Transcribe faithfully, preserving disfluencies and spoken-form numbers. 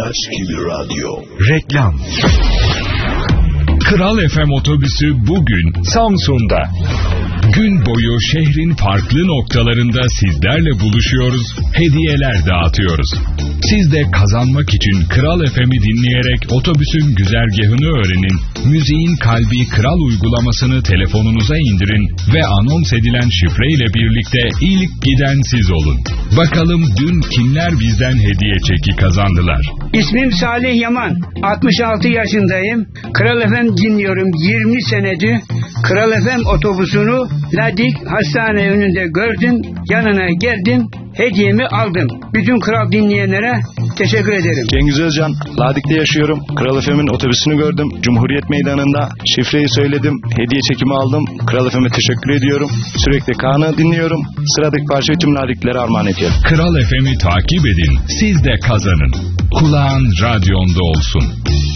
Eski bir radyo. Reklam. Kral F M otobüsü bugün Samsun'da. Gün boyu şehrin farklı noktalarında sizlerle buluşuyoruz, hediyeler dağıtıyoruz. Siz de kazanmak için Kral F M'i dinleyerek otobüsün güzergahını öğrenin, müziğin kalbi Kral uygulamasını telefonunuza indirin ve anons edilen şifreyle birlikte ilk giden siz olun. Bakalım dün kimler bizden hediye çeki kazandılar? İsmim Salih Yaman, altmış altı yaşındayım. Kral F M dinliyorum yirmi senedir. Kral F M otobüsünü Ladik hastane önünde gördüm, yanına geldim, hediyemi aldım. Bütün Kral dinleyenlere teşekkür ederim. Cengiz Özcan, Ladik'te yaşıyorum. Kral F M'in otobüsünü gördüm. Cumhuriyet Meydanı'nda şifreyi söyledim, hediye çekimi aldım. Kral F M'e teşekkür ediyorum. Sürekli Kaan'ı dinliyorum. Sıradaki parçayı tüm Ladiklere armağan ediyorum. Kral F M'i takip edin, siz de kazanın. Kulağın radyonda olsun.